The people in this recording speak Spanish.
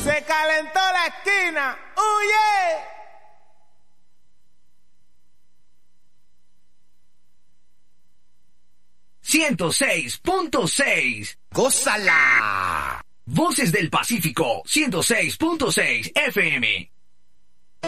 Se calentó la esquina. ¡Huye! ¡106.6! ¡Gózala! Voces del Pacífico, 106.6 FM.